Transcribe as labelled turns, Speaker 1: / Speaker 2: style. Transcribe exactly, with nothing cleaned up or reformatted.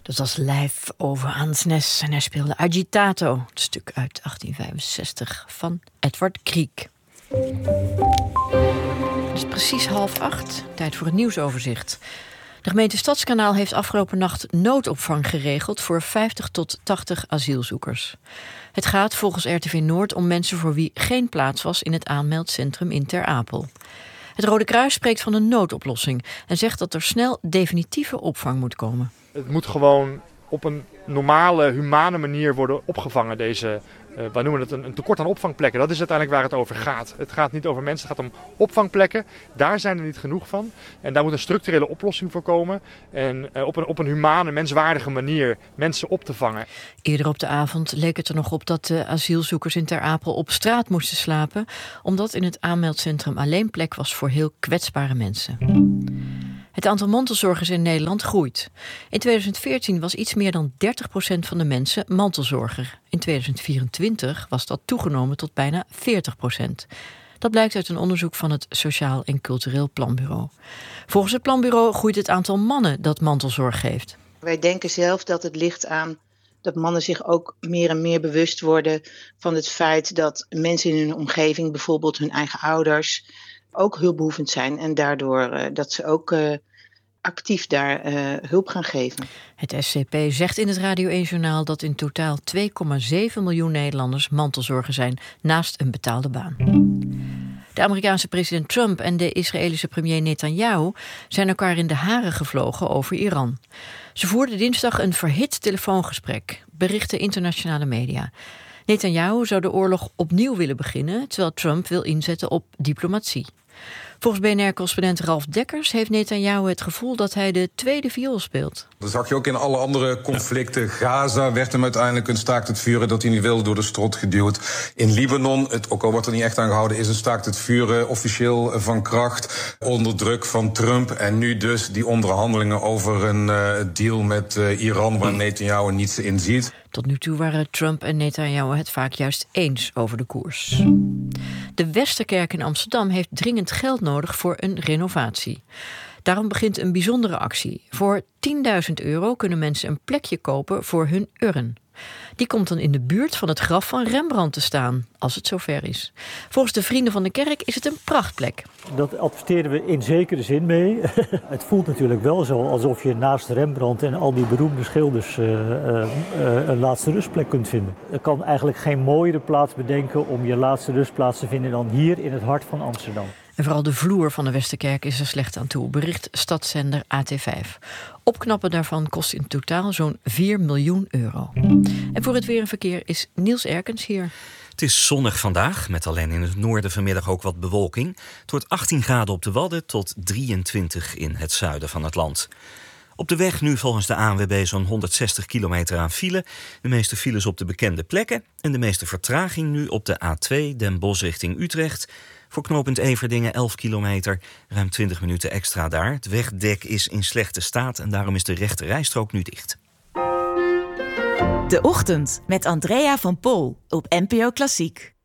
Speaker 1: Dat was live over Ansnes en hij speelde Agitato, het stuk uit achttien vijfenzestig van Edward Grieg. Het is precies half acht, tijd voor het nieuwsoverzicht. De gemeente Stadskanaal heeft afgelopen nacht noodopvang geregeld voor vijftig tot tachtig asielzoekers. Het gaat volgens R T V Noord om mensen voor wie geen plaats was in het aanmeldcentrum in Ter Apel. Het Rode Kruis spreekt van een noodoplossing en zegt dat er snel definitieve opvang moet komen.
Speaker 2: Het moet gewoon op een normale, humane manier worden opgevangen, deze, uh, wij noemen het een, een tekort aan opvangplekken. Dat is uiteindelijk waar het over gaat. Het gaat niet over mensen, het gaat om opvangplekken. Daar zijn er niet genoeg van. En daar moet een structurele oplossing voor komen. En uh, op, een, op een humane, menswaardige manier mensen op te vangen.
Speaker 1: Eerder op de avond leek het er nog op dat de asielzoekers in Ter Apel op straat moesten slapen, omdat in het aanmeldcentrum alleen plek was voor heel kwetsbare mensen. Het aantal mantelzorgers in Nederland groeit. In tweeduizend veertien was iets meer dan dertig procent van de mensen mantelzorger. In tweeduizend vierentwintig was dat toegenomen tot bijna veertig procent. Dat blijkt uit een onderzoek van het Sociaal en Cultureel Planbureau. Volgens het planbureau groeit het aantal mannen dat mantelzorg geeft.
Speaker 3: Wij denken zelf dat het ligt aan dat mannen zich ook meer en meer bewust worden van het feit dat mensen in hun omgeving, bijvoorbeeld hun eigen ouders, ook hulpbehoevend zijn en daardoor uh, dat ze ook uh, actief daar uh, hulp gaan geven.
Speaker 1: Het S C P zegt in het Radio één-journaal dat in totaal twee komma zeven miljoen Nederlanders mantelzorger zijn, naast een betaalde baan. De Amerikaanse president Trump en de Israëlische premier Netanyahu zijn elkaar in de haren gevlogen over Iran. Ze voerden dinsdag een verhit telefoongesprek, berichten internationale media. Netanyahu zou de oorlog opnieuw willen beginnen, terwijl Trump wil inzetten op diplomatie. Volgens B N R-correspondent Ralf Dekkers heeft Netanyahu het gevoel dat hij de tweede viool speelt.
Speaker 4: Dat zag je ook in alle andere conflicten. Gaza werd hem uiteindelijk een staakt het vuren dat hij niet wilde door de strot geduwd. In Libanon, het, ook al wordt er niet echt aan gehouden, is een staakt het vuren officieel van kracht onder druk van Trump. En nu dus die onderhandelingen over een uh, deal met uh, Iran waar Netanyahu niets in ziet.
Speaker 1: Tot nu toe waren Trump en Netanyahu het vaak juist eens over de koers. De Westerkerk in Amsterdam heeft dringend geld nodig voor een renovatie. Daarom begint een bijzondere actie. Voor tienduizend euro kunnen mensen een plekje kopen voor hun urn. Die komt dan in de buurt van het graf van Rembrandt te staan, als het zover is. Volgens de Vrienden van de Kerk is het een prachtplek.
Speaker 5: Dat adverteren we in zekere zin mee. Het voelt natuurlijk wel zo alsof je naast Rembrandt en al die beroemde schilders uh, uh, uh, een laatste rustplek kunt vinden. Er kan eigenlijk geen mooiere plaats bedenken om je laatste rustplaats te vinden dan hier in het hart van Amsterdam.
Speaker 1: En vooral de vloer van de Westerkerk is er slecht aan toe, bericht stadszender A T vijf. Opknappen daarvan kost in totaal zo'n vier miljoen euro. En voor het weer en verkeer is Niels Erkens hier.
Speaker 6: Het is zonnig vandaag, met alleen in het noorden vanmiddag ook wat bewolking. Het wordt achttien graden op de Wadden tot drieëntwintig in het zuiden van het land. Op de weg nu volgens de A N W B zo'n honderdzestig kilometer aan file. De meeste files op de bekende plekken. En de meeste vertraging nu op de A twee Den Bosch richting Utrecht. Voor knooppunt Everdingen elf kilometer, ruim twintig minuten extra daar. Het wegdek is in slechte staat en daarom is de rechte rijstrook nu dicht.
Speaker 7: De Ochtend met Andrea van Pol op N P O Klassiek.